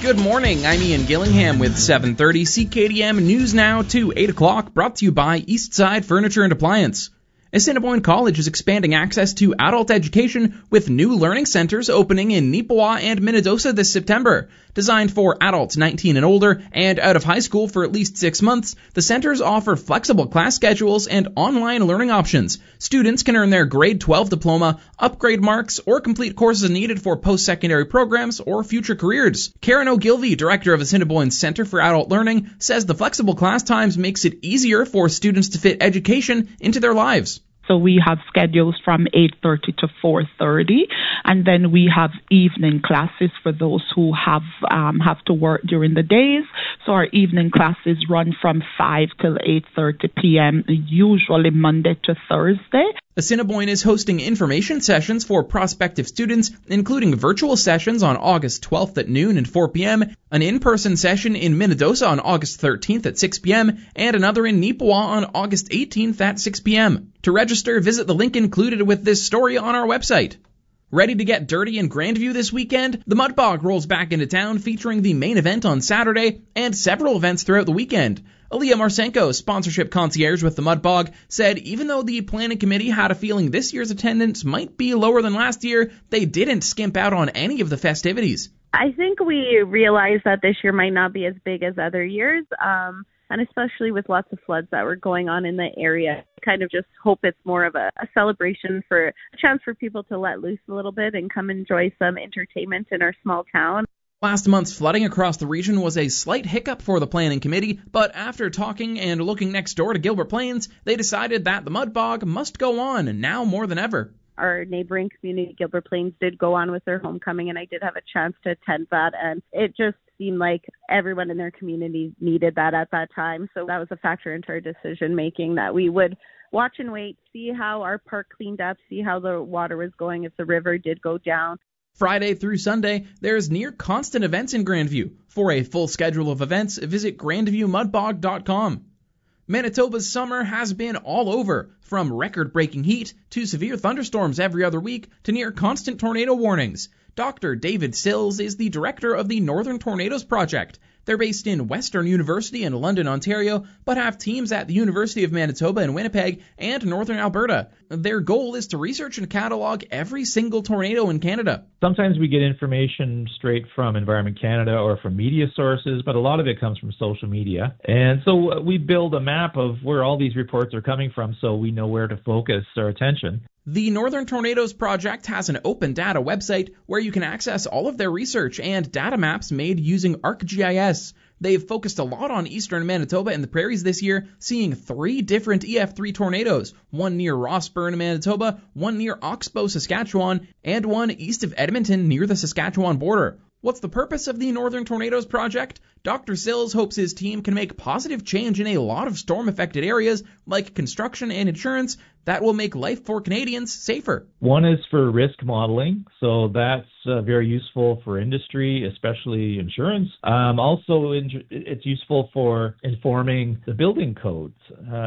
Good morning, I'm Ian Gillingham with 7:30 CKDM News Now to 8 o'clock, brought to you by Eastside Furniture and Appliance. Assiniboine College is expanding access to adult education with new learning centers opening in Neepawa and Minnedosa this September. Designed for adults 19 and older and out of high school for at least 6 months, the centers offer flexible class schedules and online learning options. Students can earn their grade 12 diploma, upgrade marks, or complete courses needed for post-secondary programs or future careers. Karen O'Gilvey, director of Assiniboine's Center for Adult Learning, says the flexible class times makes it easier for students to fit education into their lives. So we have schedules from 8:30 to 4:30, and then we have evening classes for those who have to work during the days. So our evening classes run from 5 till 8:30 p.m., usually Monday to Thursday. Assiniboine is hosting information sessions for prospective students, including virtual sessions on August 12th at noon and 4 p.m., an in-person session in Minnedosa on August 13th at 6 p.m., and another in Neepawa on August 18th at 6 p.m. To register, visit the link included with this story on our website. Ready to get dirty in Grandview this weekend? The Mud Bog rolls back into town featuring the main event on Saturday and several events throughout the weekend. Aaliyah Marsenko, sponsorship concierge with the Mud Bog, said even though the planning committee had a feeling this year's attendance might be lower than last year, they didn't skimp out on any of the festivities. I think we realized that this year might not be as big as other years, and especially with lots of floods that were going on in the area. I kind of just hope it's more of a celebration, for a chance for people to let loose a little bit and come enjoy some entertainment in our small town. Last month's flooding across the region was a slight hiccup for the planning committee, but after talking and looking next door to Gilbert Plains, they decided that the Mud Bog must go on, now more than ever. Our neighboring community, Gilbert Plains, did go on with their homecoming, and I did have a chance to attend that, and it just seemed like everyone in their community needed that at that time. So that was a factor into our decision making, that we would watch and wait, see how our park cleaned up, see how the water was going, if the river did go down. Friday through Sunday, there's near constant events in Grandview. For a full schedule of events, visit grandviewmudbog.com. Manitoba's summer has been all over, from record-breaking heat to severe thunderstorms every other week to near constant tornado warnings. Dr. David Sills is the director of the Northern Tornadoes Project. They're based in Western University in London, Ontario, but have teams at the University of Manitoba in Winnipeg and Northern Alberta. Their goal is to research and catalog every single tornado in Canada. Sometimes we get information straight from Environment Canada or from media sources, but a lot of it comes from social media. And so we build a map of where all these reports are coming from so we know where to focus our attention. The Northern Tornadoes Project has an open data website where you can access all of their research and data maps made using ArcGIS. They've focused a lot on eastern Manitoba and the prairies this year, seeing 3 different EF3 tornadoes, one near Rossburn, Manitoba, one near Oxbow, Saskatchewan, and one east of Edmonton near the Saskatchewan border. What's the purpose of the Northern Tornadoes Project? Dr. Sills hopes his team can make positive change in a lot of storm-affected areas like construction and insurance that will make life for Canadians safer. One is for risk modeling, so that's very useful for industry, especially insurance. Also, it's useful for informing the building codes.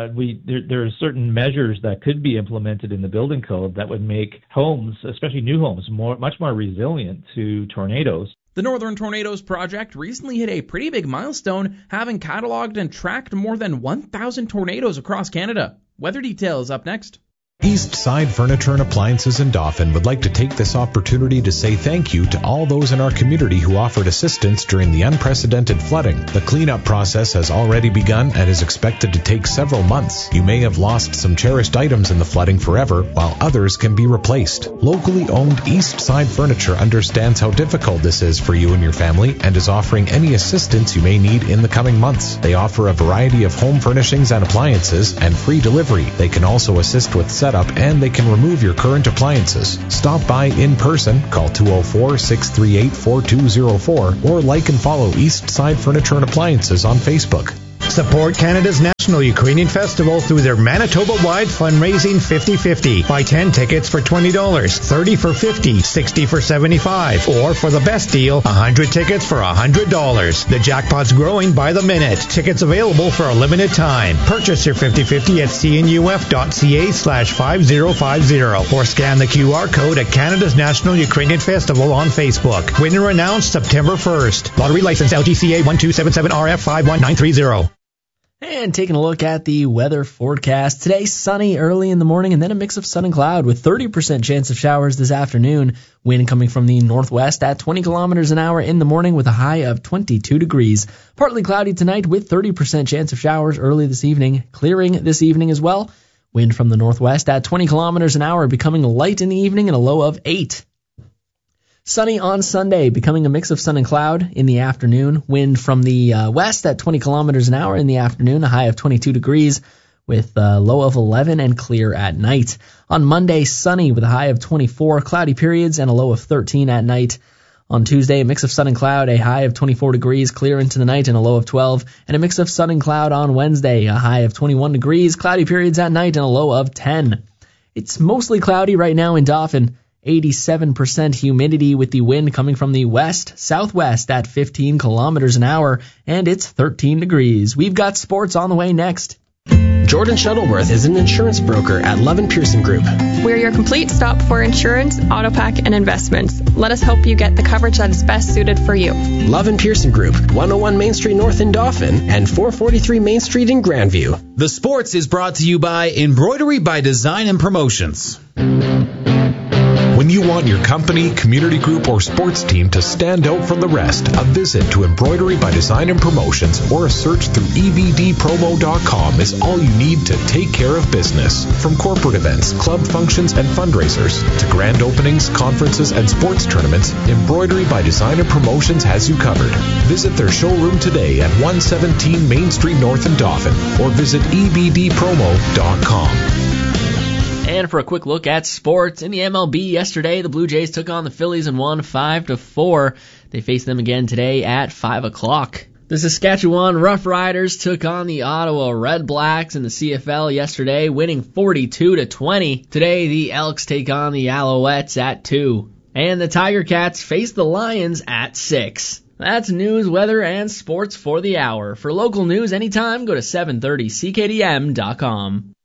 There are certain measures that could be implemented in the building code that would make homes, especially new homes, much more resilient to tornadoes. The Northern Tornadoes Project recently hit a pretty big milestone, having cataloged and tracked more than 1,000 tornadoes across Canada. Weather details up next. Eastside Furniture and Appliances in Dauphin would like to take this opportunity to say thank you to all those in our community who offered assistance during the unprecedented flooding. The cleanup process has already begun and is expected to take several months. You may have lost some cherished items in the flooding forever, while others can be replaced. Locally owned Eastside Furniture understands how difficult this is for you and your family and is offering any assistance you may need in the coming months. They offer a variety of home furnishings and appliances and free delivery. They can also assist with setup and they can remove your current appliances. Stop by in person, call 204-638-4204 or like and follow Eastside Furniture and Appliances on Facebook. Support Canada's National Ukrainian Festival through their Manitoba-wide fundraising 50-50. Buy 10 tickets for $20, 30 for $50, 60 for $75, or for the best deal, 100 tickets for $100. The jackpot's growing by the minute. Tickets available for a limited time. Purchase your 50-50 at cnuf.ca/5050 or scan the QR code at Canada's National Ukrainian Festival on Facebook. Winner announced September 1st. Lottery license LGCA 1277RF 51930. And taking a look at the weather forecast. Today, sunny early in the morning and then a mix of sun and cloud with 30% chance of showers this afternoon. Wind coming from the northwest at 20 kilometers an hour in the morning with a high of 22 degrees. Partly cloudy tonight with 30% chance of showers early this evening. Clearing this evening as well. Wind from the northwest at 20 kilometers an hour, becoming light in the evening and a low of 8. Sunny on Sunday, becoming a mix of sun and cloud in the afternoon. Wind from the west at 20 kilometers an hour in the afternoon, a high of 22 degrees with a low of 11 and clear at night. On Monday, sunny with a high of 24, cloudy periods and a low of 13 at night. On Tuesday, a mix of sun and cloud, a high of 24 degrees, clear into the night and a low of 12. And a mix of sun and cloud on Wednesday, a high of 21 degrees, cloudy periods at night and a low of 10. It's mostly cloudy right now in Dauphin. 87% humidity with the wind coming from the west-southwest at 15 kilometers an hour, and it's 13 degrees. We've got sports on the way next. Jordan Shuttleworth is an insurance broker at Love & Pearson Group. We're your complete stop for insurance, autopack, and investments. Let us help you get the coverage that is best suited for you. Love & Pearson Group, 101 Main Street North in Dauphin and 443 Main Street in Grandview. The sports is brought to you by Embroidery by Design and Promotions. When you want your company, community group, or sports team to stand out from the rest, a visit to Embroidery by Design and Promotions or a search through ebdpromo.com is all you need to take care of business. From corporate events, club functions, and fundraisers to grand openings, conferences, and sports tournaments, Embroidery by Design and Promotions has you covered. Visit their showroom today at 117 Main Street North in Dauphin or visit ebdpromo.com. And for a quick look at sports, in the MLB yesterday, the Blue Jays took on the Phillies and won 5-4. They face them again today at 5 o'clock. The Saskatchewan Roughriders took on the Ottawa Red Blacks in the CFL yesterday, winning 42-20. Today, the Elks take on the Alouettes at 2. And the Tiger Cats face the Lions at 6. That's news, weather, and sports for the hour. For local news anytime, go to 730CKDM.com.